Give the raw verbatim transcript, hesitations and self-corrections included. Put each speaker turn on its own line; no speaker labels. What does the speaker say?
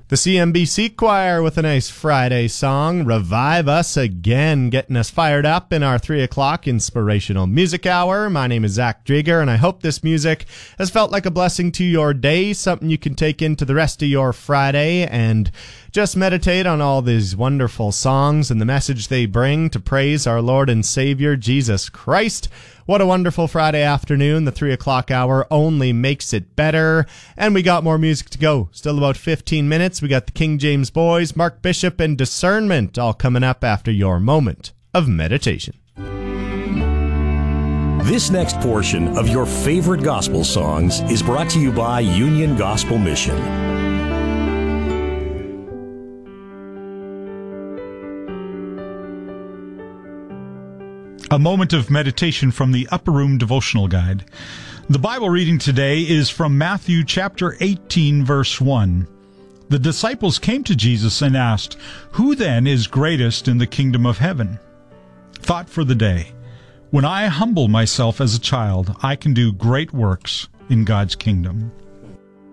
The C M B C Choir with a nice Friday song, Revive Us Again, getting us fired up in our three o'clock Inspirational Music Hour. My name is Zach Drieger, and I hope this music has felt like a blessing to your day, something you can take into the rest of your Friday and just meditate on all these wonderful songs and the message they bring to praise our Lord and Savior, Jesus Christ. What a wonderful Friday afternoon. The three o'clock hour only makes it better. And we got more music to go. Still about fifteen minutes. We got the King James Boys, Mark Bishop, and Discernment all coming up after your moment of meditation.
This next portion of your favorite gospel songs is brought to you by Union Gospel Mission.
A moment of meditation from the Upper Room Devotional Guide. The Bible reading today is from Matthew chapter eighteen, verse one. The disciples came to Jesus and asked, "Who then is greatest in the kingdom of heaven?" Thought for the day. When I humble myself as a child, I can do great works in God's kingdom.